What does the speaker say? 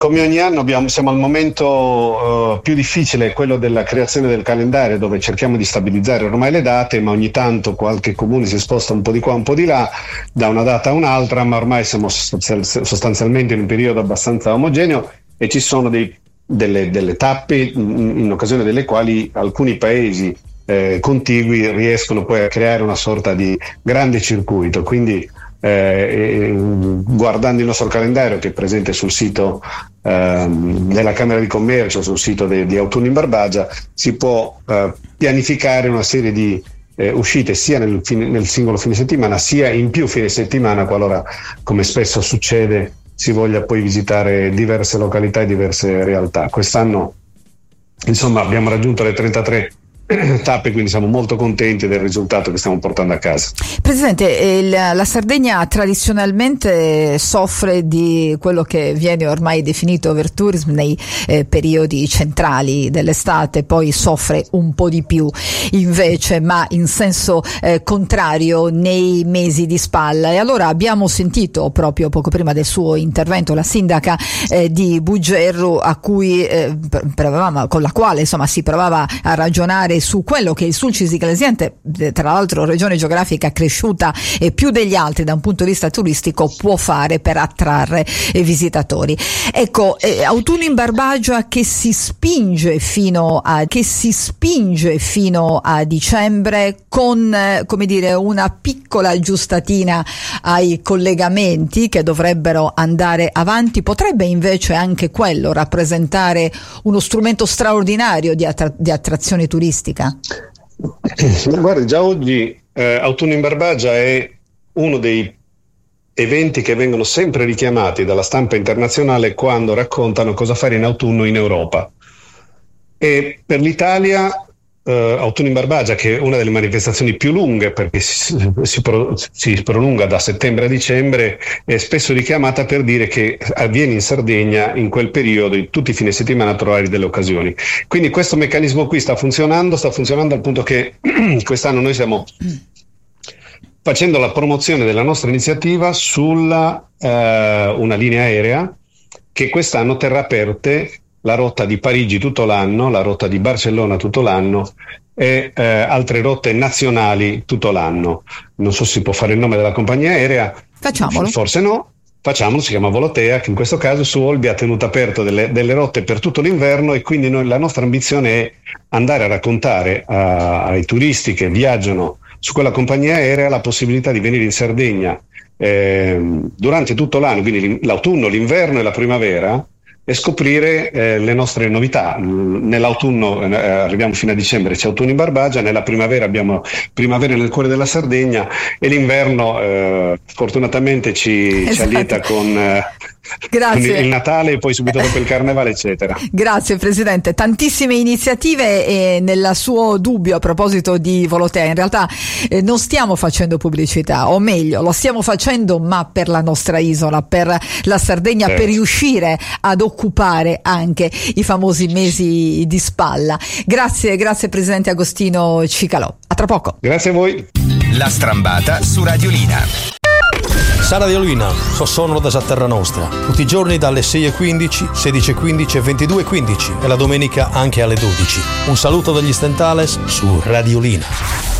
Come ogni anno siamo al momento più difficile, quello della creazione del calendario, dove cerchiamo di stabilizzare ormai le date, ma ogni tanto qualche comune si sposta un po' di qua, un po' di là, da una data a un'altra, ma ormai siamo sostanzialmente in un periodo abbastanza omogeneo e ci sono delle tappe in occasione delle quali alcuni paesi contigui riescono poi a creare una sorta di grande circuito. Quindi guardando il nostro calendario, che è presente sul sito della Camera di Commercio, sul sito di Autunno in Barbagia, si può pianificare una serie di uscite sia nel singolo fine settimana sia in più fine settimana, qualora, come spesso succede, si voglia poi visitare diverse località e diverse realtà. Quest'anno insomma abbiamo raggiunto le 33 tappe, quindi siamo molto contenti del risultato che stiamo portando a casa. Presidente, la Sardegna tradizionalmente soffre di quello che viene ormai definito overtourism nei periodi centrali dell'estate, poi soffre un po' di più invece, ma in senso contrario nei mesi di spalla. E allora abbiamo sentito proprio poco prima del suo intervento la sindaca di Bugerru, con la quale insomma si provava a ragionare su quello che il Sulcis Iglesiente, tra l'altro regione geografica cresciuta più degli altri da un punto di vista turistico, può fare per attrarre visitatori. Ecco, Autunno in Barbagia che si spinge fino a dicembre con una piccola aggiustatina ai collegamenti che dovrebbero andare avanti. Potrebbe invece anche quello rappresentare uno strumento straordinario di attrazione turistica? Guardi, già oggi Autunno in Barbagia è uno dei eventi che vengono sempre richiamati dalla stampa internazionale quando raccontano cosa fare in autunno in Europa. E per l'Italia Autunno in Barbagia, che è una delle manifestazioni più lunghe perché si prolunga da settembre a dicembre, è spesso richiamata per dire che avviene in Sardegna in quel periodo, in tutti i fine settimana, a trovare delle occasioni. Quindi questo meccanismo qui sta funzionando al punto che quest'anno noi stiamo facendo la promozione della nostra iniziativa sulla una linea aerea che quest'anno terrà aperte la rotta di Parigi tutto l'anno, la rotta di Barcellona tutto l'anno e altre rotte nazionali tutto l'anno. Non so se si può fare il nome della compagnia aerea. Facciamolo. Forse no. Facciamolo, si chiama Volotea, che in questo caso su Olbia ha tenuto aperto delle rotte per tutto l'inverno, e quindi la nostra ambizione è andare a raccontare ai turisti che viaggiano su quella compagnia aerea la possibilità di venire in Sardegna durante tutto l'anno, quindi l'autunno, l'inverno e la primavera, e scoprire le nostre novità. Nell'autunno arriviamo fino a dicembre, c'è Autunno in Barbagia, nella primavera abbiamo Primavera nel cuore della Sardegna, e l'inverno fortunatamente ci allieta con il Natale e poi subito dopo il Carnevale, eccetera. Grazie Presidente, tantissime iniziative. E nel suo dubbio a proposito di Volotea, in realtà non stiamo facendo pubblicità, o meglio lo stiamo facendo ma per la nostra isola, per la Sardegna, per riuscire ad occupare anche i famosi mesi di spalla. Grazie Presidente Agostino Cicalò, a tra poco. Grazie a voi. La Strambata su Radiolina. Sara Radiolina, sono da Terra Nostra, tutti i giorni dalle 6:15, 16:15 e 22:15 e la domenica anche alle 12. Un saluto dagli Stentales su Radiolina.